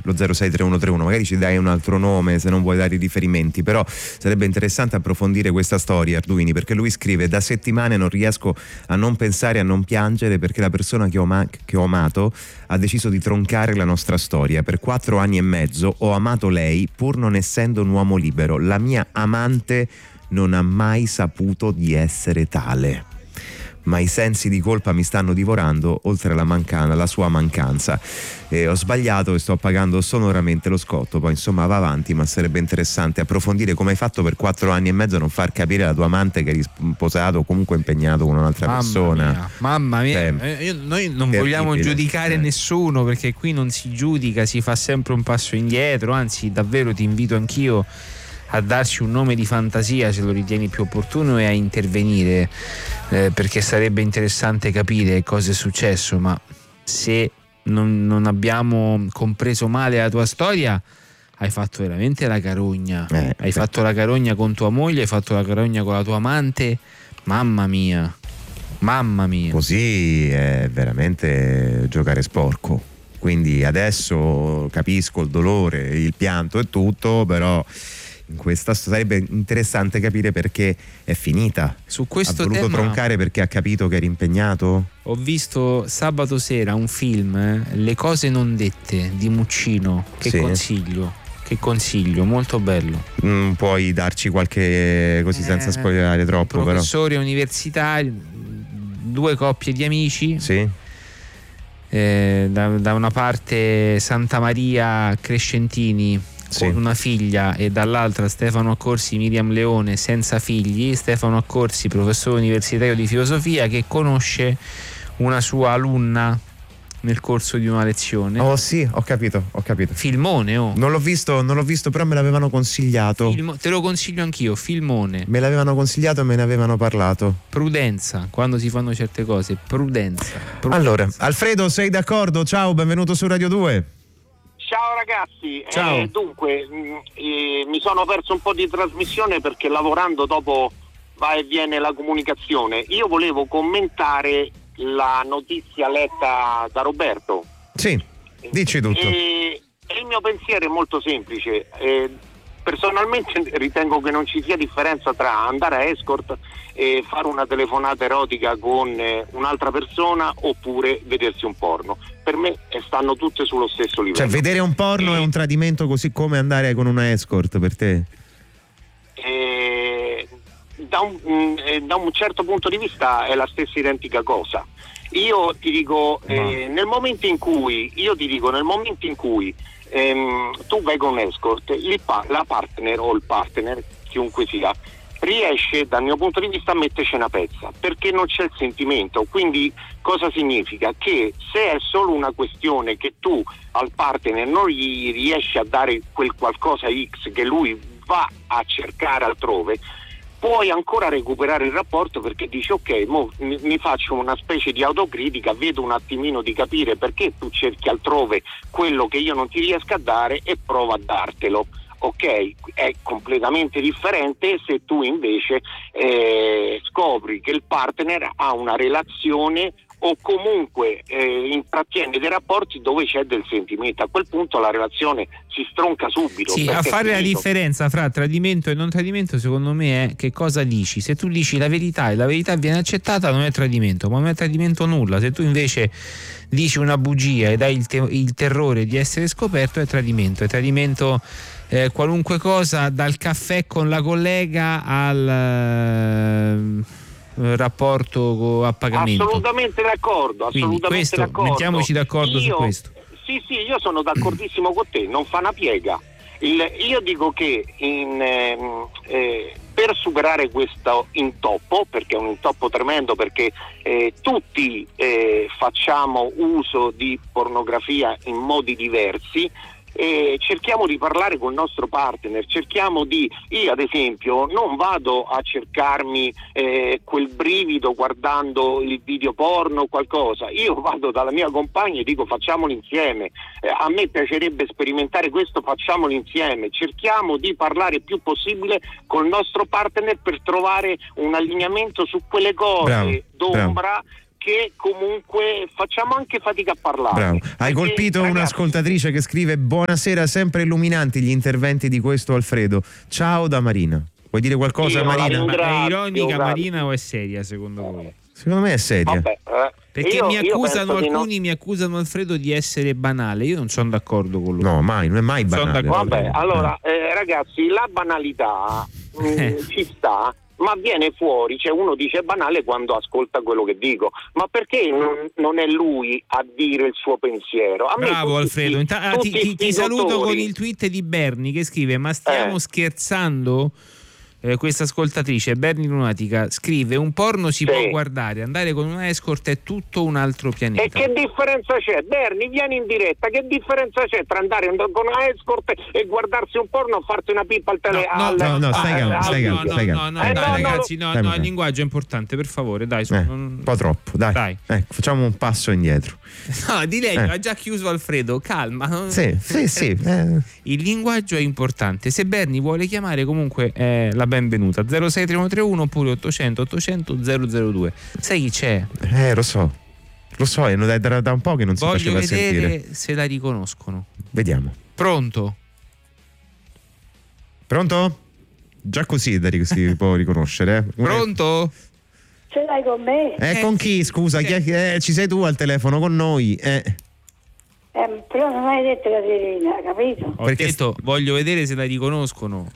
lo 063131, magari ci dai un altro nome se non vuoi dare i riferimenti, però sarebbe interessante approfondire questa storia, Arduini, perché lui scrive: da settimane non riesco a non pensare, a non piangere, perché la persona che ho amato ha deciso di troncare la nostra storia. Per 4 anni e mezzo ho amato lei pur non essendo un uomo libero. La mia amante non ha mai saputo di essere tale, ma i sensi di colpa mi stanno divorando, oltre la sua mancanza. Ho sbagliato e sto pagando sonoramente lo scotto. Poi insomma va avanti, ma sarebbe interessante approfondire come hai fatto per 4 anni e mezzo a non far capire alla tua amante che eri sposato o comunque impegnato con un'altra persona. Mamma mia, noi non vogliamo giudicare nessuno, perché qui non si giudica, si fa sempre un passo indietro. Anzi, davvero ti invito anch'io a darci un nome di fantasia se lo ritieni più opportuno e a intervenire, perché sarebbe interessante capire cosa è successo. Ma se non abbiamo compreso male la tua storia, hai fatto veramente la carogna. Hai fatto la carogna con tua moglie, hai fatto la carogna con la tua amante. Mamma mia. Così è veramente giocare sporco. Quindi adesso capisco il dolore, il pianto e tutto, però in questa sarebbe interessante capire perché è finita. Su questo ha voluto tema troncare perché ha capito che eri impegnato? Ho visto sabato sera un film, Le cose non dette, di Muccino, che consiglio, molto bello. Puoi darci qualche, così senza spoilerare troppo, professori universitari, 2 coppie di amici. Sì. Da una parte Santa Maria Crescentini con una figlia, e dall'altra Stefano Accorsi, Miriam Leone senza figli. Stefano Accorsi, professore universitario di filosofia, che conosce una sua alunna nel corso di una lezione. Oh sì, ho capito. Filmone, Non l'ho visto, però me l'avevano consigliato. Te lo consiglio anch'io, filmone. Me l'avevano consigliato e me ne avevano parlato. Prudenza, quando si fanno certe cose, prudenza. Allora, Alfredo, sei d'accordo? Ciao, benvenuto su Radio 2. Ciao ragazzi. Ciao. Dunque, mi sono perso un po' di trasmissione perché lavorando dopo va e viene la comunicazione. Io volevo commentare la notizia letta da Roberto. Sì, dici tutto. E il mio pensiero è molto semplice. Personalmente ritengo che non ci sia differenza tra andare a escort e fare una telefonata erotica con un'altra persona oppure vedersi un porno. Per me stanno tutte sullo stesso livello. Cioè, vedere un porno è un tradimento così come andare con una escort per te? Da un certo punto di vista è la stessa identica cosa. Io ti dico, nel momento in cui tu vai con un escort, la partner o il partner, chiunque sia, riesce dal mio punto di vista a metterci una pezza, perché non c'è il sentimento. Quindi cosa significa? Che se è solo una questione che tu al partner non gli riesci a dare quel qualcosa X che lui va a cercare altrove, puoi ancora recuperare il rapporto, perché dici ok, mi faccio una specie di autocritica, vedo un attimino di capire perché tu cerchi altrove quello che io non ti riesco a dare e provo a dartelo. Ok, è completamente differente se tu invece scopri che il partner ha una relazione o comunque intrattiene dei rapporti dove c'è del sentimento. A quel punto la relazione si stronca subito. Sì, a fare la differenza fra tradimento e non tradimento, secondo me, è che cosa dici. Se tu dici la verità e la verità viene accettata, non è tradimento, ma non è tradimento nulla. Se tu invece dici una bugia e dai il terrore di essere scoperto, è tradimento. È tradimento qualunque cosa, dal caffè con la collega al rapporto a pagamento. Assolutamente d'accordo. Mettiamoci d'accordo su questo. Sì, io sono d'accordissimo con te, non fa una piega. Io dico che per superare questo intoppo, perché è un intoppo tremendo, perché tutti facciamo uso di pornografia in modi diversi, cerchiamo di parlare col nostro partner, io ad esempio non vado a cercarmi quel brivido guardando il video porno o qualcosa, io vado dalla mia compagna e dico facciamolo insieme, a me piacerebbe sperimentare questo, facciamolo insieme, cerchiamo di parlare il più possibile col nostro partner per trovare un allineamento su quelle cose d'ombra perché comunque facciamo anche fatica a parlare. Bravo. Hai colpito un'ascoltatrice che scrive: buonasera, sempre illuminanti gli interventi di questo Alfredo. Ciao da Marina. Vuoi dire qualcosa, Marina? Ma è ironica Marina o è seria secondo voi? Secondo me è seria. Vabbè, perché alcuni mi accusano Alfredo di essere banale. Io non sono d'accordo con lui. No, mai, non è mai banale. Vabbè, allora ragazzi, la banalità ci sta, ma viene fuori, cioè uno dice banale quando ascolta quello che dico, ma perché non è lui a dire il suo pensiero? Bravo Alfredo, ti saluto con il tweet di Berni che scrive: ma stiamo scherzando? Questa ascoltatrice Berni Lunatica scrive: un porno si può guardare, andare con una escort è tutto un altro pianeta. E che differenza c'è? Berni, vieni in diretta, che differenza c'è tra andare con una escort e guardarsi un porno o farti una pippa al telefono? No, stai calmo. Ragazzi, il linguaggio è importante, per favore, dai. Un po' troppo, dai. Facciamo un passo indietro. No, di lei ha già chiuso Alfredo, calma. Sì. Il linguaggio è importante. Se Berni vuole chiamare, comunque è la benvenuta. 06331 oppure 800 800 002. Sai chi c'è? Lo so, è da un po' che non si faceva sentire. Voglio vedere se la riconoscono. Vediamo. Pronto? Già così si può riconoscere. Pronto? Ce l'hai con me? Con chi? Scusa, ci sei tu al telefono con noi? Però non hai detto Caterina, capito? Ho detto voglio vedere se la riconoscono.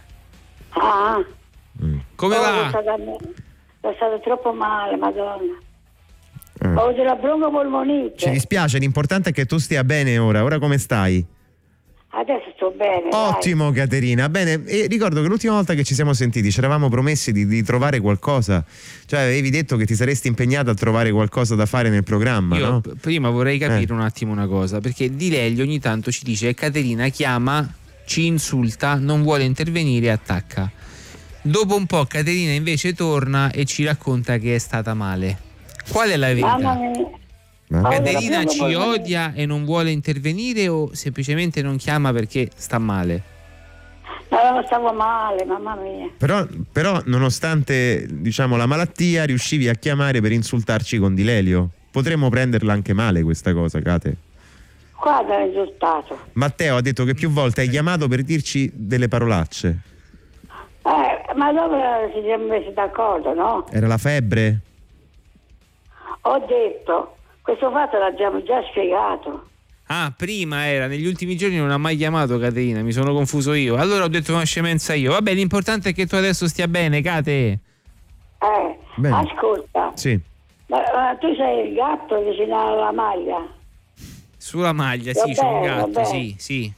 Come va? Sono stato troppo male, madonna. Ho avuto la broncopolmonite. Ci dispiace, l'importante è che tu stia bene ora. Ora come stai? Adesso sto bene. Ottimo, dai. Caterina. Bene, e ricordo che l'ultima volta che ci siamo sentiti ci eravamo promessi di trovare qualcosa. Cioè avevi detto che ti saresti impegnata a trovare qualcosa da fare nel programma. Io no? Prima vorrei capire un attimo una cosa, perché Di Lelio ogni tanto ci dice: Caterina chiama, ci insulta, non vuole intervenire, attacca. Dopo un po' Caterina invece torna e ci racconta che è stata male. Qual è la verità? Mamma mia. Caterina ci odia e non vuole intervenire o semplicemente non chiama perché sta male? No, stavo male, mamma mia. Però nonostante la malattia riuscivi a chiamare per insultarci con Di Lelio. Potremmo prenderla anche male questa cosa, Cate. Guarda il risultato. Matteo ha detto che più volte hai chiamato per dirci delle parolacce. Ma dopo ci siamo messi d'accordo, no? Era la febbre? Ho detto, questo fatto l'abbiamo già spiegato. Prima era, negli ultimi giorni non ha mai chiamato Caterina, mi sono confuso io. Allora ho detto una scemenza io. Vabbè, l'importante è che tu adesso stia bene, Cate. Bene. Ascolta. Sì. Ma tu sei il gatto vicino alla maglia? Sulla maglia, sì, c'è un gatto, sì.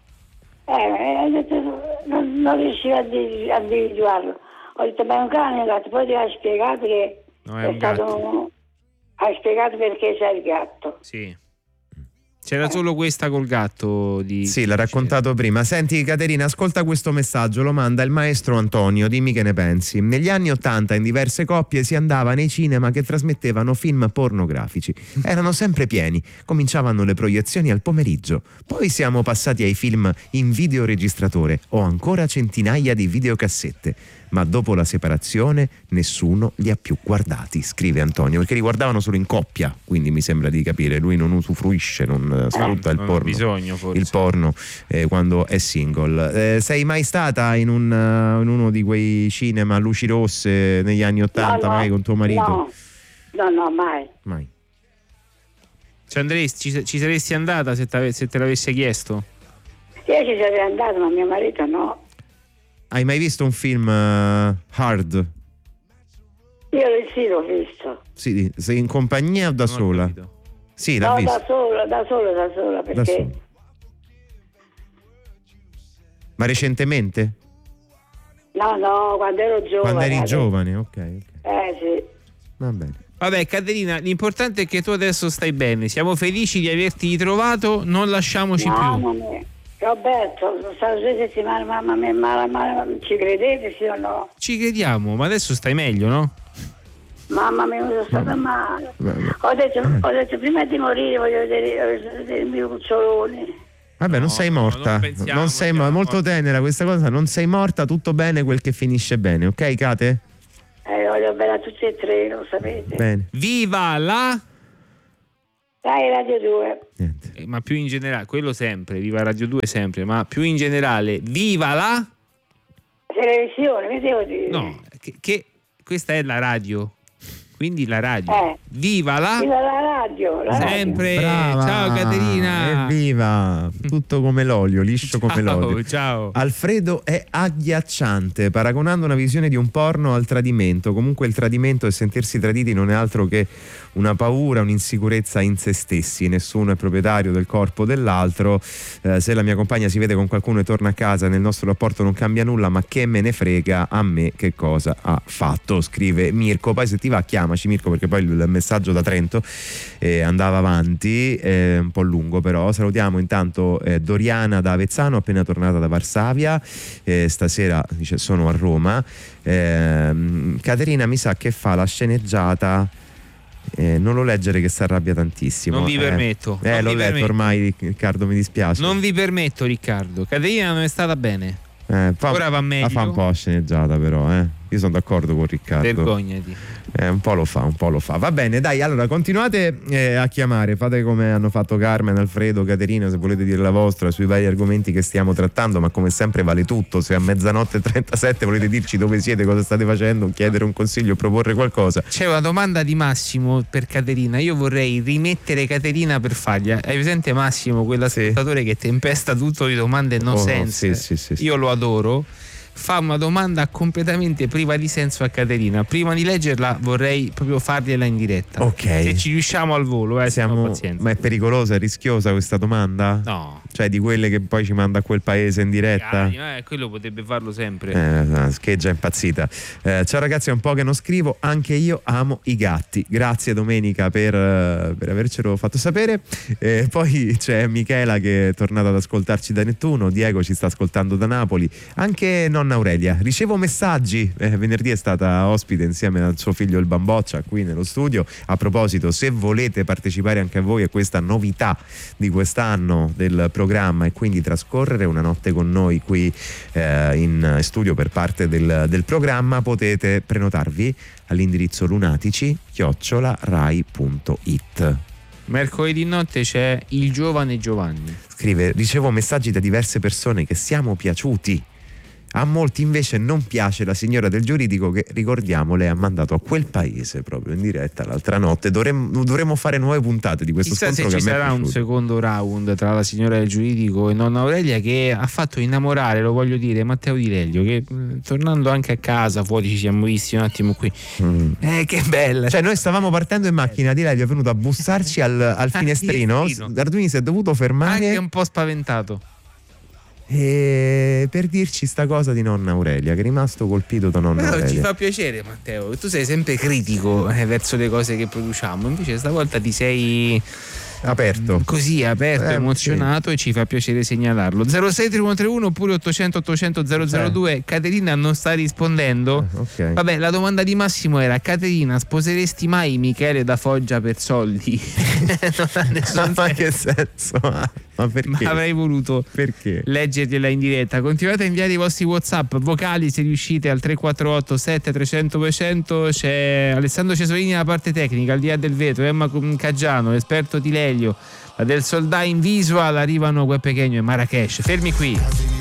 Non riuscivo a individuarlo. Ho detto, ma è un cane, un gatto. Poi ti hai spiegato che è stato. Hai spiegato perché sei il gatto. Sì. C'era solo questa col gatto Sì, l'ha raccontato prima. Senti Caterina, ascolta questo messaggio, lo manda il maestro Antonio, dimmi che ne pensi. Negli anni '80 in diverse coppie si andava nei cinema che trasmettevano film pornografici. Erano sempre pieni, cominciavano le proiezioni al pomeriggio. Poi siamo passati ai film in videoregistratore. Ho ancora centinaia di videocassette. Ma dopo la separazione nessuno li ha più guardati, scrive Antonio, perché li guardavano solo in coppia, quindi mi sembra di capire, lui non usufruisce, non sfrutta il porno, bisogno, forse. Il porno quando è single. Sei mai stata in uno di quei cinema a luci rosse negli anni '80 magari con tuo marito? No, mai. Ci saresti andata se te l'avesse chiesto? Io ci sarei andata, ma mio marito no. Hai mai visto un film Hard? Io sì, l'ho visto. Sì, sei in compagnia o da sola? Sì, l'ha visto. Da sola, perché... Da sola. Ma recentemente? No, quando ero giovane. Quando eri giovane, ok. Sì. Va bene. Vabbè, Caterina, l'importante è che tu adesso stai bene. Siamo felici di averti ritrovato, non lasciamoci più. Mamma mia. Roberto, sono state 2 settimane, mamma mia, male, ci credete sì o no? Ci crediamo, ma adesso stai meglio, no? Mamma mia, mi sono stata male. Ho detto prima di morire voglio vedere il mio cucciolone. Vabbè, non sei morta, non sei molto tenera questa cosa, non sei morta, tutto bene quel che finisce bene, ok Cate? voglio bene a tutti e tre, lo sapete. Bene. Viva la Dai, Radio 2. ma più in generale, quello sempre, viva Radio 2 sempre, ma più in generale, viva la Televisione, mi devo dire. no, che questa è la radio. Quindi la radio. Viva la Viva la radio. sempre. Brava. Ciao Caterina. Evviva! Tutto come l'olio, liscio come l'olio. Ciao. Alfredo è agghiacciante, paragonando una visione di un porno al tradimento. Comunque il tradimento e sentirsi traditi non è altro che una paura, un'insicurezza in se stessi. Nessuno è proprietario del corpo dell'altro. Se la mia compagna si vede con qualcuno e torna a casa, nel nostro rapporto non cambia nulla, ma che me ne frega a me che cosa ha fatto, scrive Mirko. Poi se ti va chiamaci Mirko, perché poi il messaggio da Trento andava avanti, un po' lungo però. Salutiamo intanto Doriana da Avezzano, appena tornata da Varsavia, stasera dice sono a Roma. Caterina mi sa che fa la sceneggiata, non lo leggere che si arrabbia tantissimo. Non vi permetto. L'ho letto ormai, Riccardo, mi dispiace. Non vi permetto, Riccardo. Caterina non è stata bene. Ora va meglio. La fa un po' sceneggiata però, Io sono d'accordo con Riccardo. Vergognati. Un po' lo fa. Va bene, dai, allora continuate a chiamare, fate come hanno fatto Carmen, Alfredo, Caterina, se volete dire la vostra sui vari argomenti che stiamo trattando, ma come sempre vale tutto. Se a 00:37 volete dirci dove siete, cosa state facendo, chiedere un consiglio, proporre qualcosa. C'è una domanda di Massimo per Caterina. Io vorrei rimettere Caterina per fargli. Hai presente Massimo, quell'ascoltatore che tempesta tutto di domande no sense? Sì. Io lo adoro. Fa una domanda completamente priva di senso a Caterina. Prima di leggerla vorrei proprio fargliela in diretta. Ok. Se ci riusciamo al volo, pazienza. Ma è pericolosa, è rischiosa questa domanda? No. Cioè di quelle che poi ci manda a quel paese in diretta? Quello potrebbe farlo sempre. Scheggia impazzita. Ciao ragazzi, è un po' che non scrivo, anche io amo i gatti. Grazie Domenica per avercelo fatto sapere. Poi c'è Michela che è tornata ad ascoltarci da Nettuno, Diego ci sta ascoltando da Napoli, anche nonna Aurelia. Ricevo messaggi, venerdì è stata ospite insieme al suo figlio il Bamboccia qui nello studio. A proposito, se volete partecipare anche a voi a questa novità di quest'anno del programma e quindi trascorrere una notte con noi qui in studio per parte del programma, potete prenotarvi all'indirizzo lunatici@rai.it. Mercoledì notte c'è il giovane Giovanni. Scrive: ricevo messaggi da diverse persone che siamo piaciuti. A molti invece non piace la signora del giuridico che, ricordiamo, lei ha mandato a quel paese proprio in diretta l'altra notte. Dovremmo fare nuove puntate di questo scontro. Chissà se ci sarà un secondo round tra la signora del giuridico e nonna Aurelia, che ha fatto innamorare, lo voglio dire, Matteo Di Lelio, che tornando anche a casa fuori ci siamo visti un attimo qui. Che bella. Cioè noi stavamo partendo in macchina, Di Lelio è venuto a bussarci al finestrino. Arduini si è dovuto fermare, anche un po' spaventato, per dirci sta cosa di nonna Aurelia, che è rimasto colpito da nonna Aurelia. Ci fa piacere, Matteo, tu sei sempre critico verso le cose che produciamo, invece stavolta ti sei aperto, emozionato, sì. E ci fa piacere segnalarlo. 06331 oppure 800 800 002. Caterina non sta rispondendo. Okay. Vabbè, la domanda di Massimo era: Caterina, sposeresti mai Michele da Foggia per soldi? Non ha nessun ma che senso? Ma perché? Ma avrei voluto leggergliela in diretta. Continuate a inviare i vostri WhatsApp vocali se riuscite al 348 7300 200. C'è Alessandro Cesolini alla parte tecnica, al di là del vetro, Emma Caggiano, l'esperto Di Lelio, la del Soldà in visual, arrivano Gue Pequeno e Marrakesh. Fermi qui.